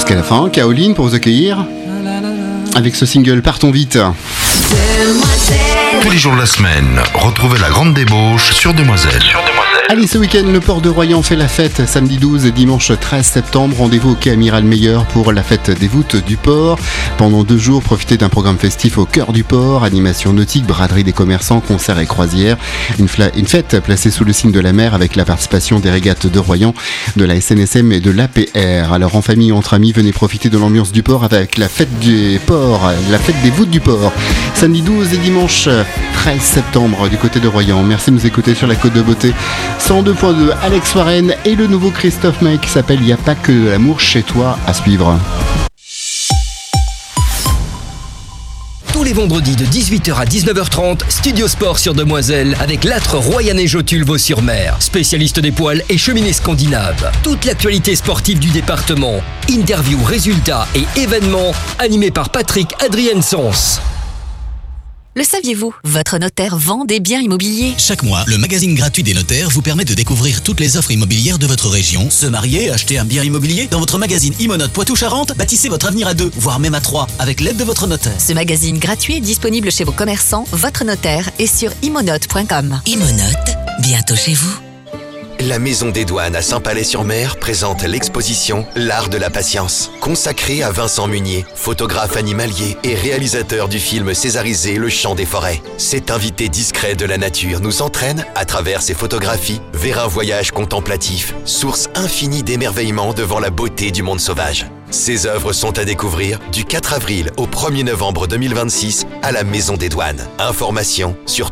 jusqu'à la fin. Caroline pour vous accueillir avec ce single Partons vite. Tous les jours de la semaine, retrouvez la grande débauche sur Demoiselle. Allez, ce week-end, le port de Royan fait la fête. Samedi 12 et dimanche 13 septembre, rendez-vous au quai Amiral Meyer pour la fête des voûtes du port. Pendant 2 jours, profitez d'un programme festif au cœur du port, animation nautique, braderie des commerçants, concerts et croisières. Une fête placée sous le signe de la mer avec la participation des régates de Royan, de la SNSM et de l'APR. Alors en famille, entre amis, venez profiter de l'ambiance du port avec la fête du port, la fête des voûtes du port. Samedi 12 et dimanche 13 septembre du côté de Royan. Merci de nous écouter sur la Côte de Beauté. 102.2 Alex Warren et le nouveau Christophe Maé qui s'appelle Y a pas que de l'amour chez toi à suivre. Tous les vendredis de 18h à 19h30, Studio Sport sur Demoiselle avec l'âtre royanais Jotul Vaux-sur-Mer, spécialiste des poils et cheminée scandinave. Toute l'actualité sportive du département, interviews, résultats et événements animés par Patrick Adrien-Sens. Le saviez-vous? Votre notaire vend des biens immobiliers. Chaque mois, le magazine gratuit des notaires vous permet de découvrir toutes les offres immobilières de votre région. Se marier, acheter un bien immobilier? Dans votre magazine Imonote Poitou-Charentes, bâtissez votre avenir à 2, voire même à 3, avec l'aide de votre notaire. Ce magazine gratuit est disponible chez vos commerçants, votre notaire et sur imonote.com. Imonote, bientôt chez vous. La Maison des Douanes à Saint-Palais-sur-Mer présente l'exposition L'Art de la Patience, consacrée à Vincent Munier, photographe animalier et réalisateur du film césarisé Le Chant des Forêts. Cet invité discret de la nature nous entraîne, à travers ses photographies, vers un voyage contemplatif, source infinie d'émerveillement devant la beauté du monde sauvage. Ces œuvres sont à découvrir du 4 avril au 1er novembre 2026 à la Maison des Douanes. Informations sur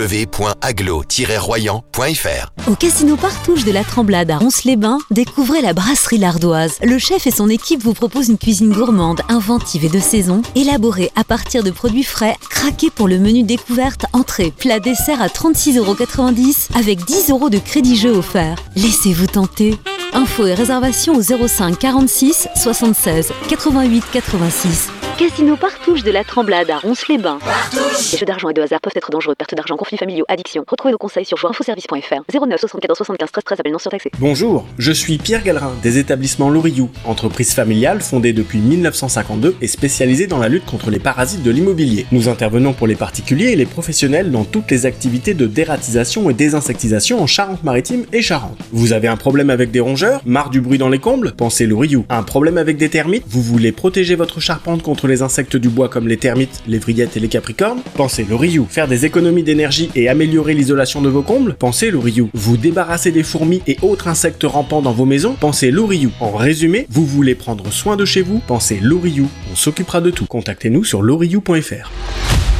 www.aglo-royan.fr. Au Casino Partouche de la Tremblade à Ronces-les-Bains, découvrez la brasserie L'Ardoise. Le chef et son équipe vous proposent une cuisine gourmande, inventive et de saison, élaborée à partir de produits frais, craqués pour le menu découverte, entrée, plat, dessert à 36,90 € avec 10 € de crédit jeu offert. Laissez-vous tenter. Infos et réservations au 05 46 76 88 86. Casino Partouche de la Tremblade à Ronces-les-Bains. Les jeux d'argent et de hasard peuvent être dangereux. Perte d'argent, conflits familiaux, addiction. Retrouvez nos conseils sur jouinfoservice.fr. 09 74 75 13 13. Appel non surtaxé. Bonjour, je suis Pierre Gallerin des établissements Loriou, entreprise familiale fondée depuis 1952 et spécialisée dans la lutte contre les parasites de l'immobilier. Nous intervenons pour les particuliers et les professionnels dans toutes les activités de dératisation et désinsectisation en Charente-Maritime et Charente. Vous avez un problème avec des rongeurs? Marre du bruit dans les combles? Pensez Loriou. Un problème avec des termites? Vous voulez protéger votre charpente contre les insectes du bois comme les termites, les vrillettes et les capricornes? Pensez Loriou. Faire des économies d'énergie et améliorer l'isolation de vos combles? Pensez Loriou. Vous débarrasser des fourmis et autres insectes rampants dans vos maisons? Pensez Loriou. En résumé, vous voulez prendre soin de chez vous? Pensez Loriou. On s'occupera de tout. Contactez-nous sur loriou.fr.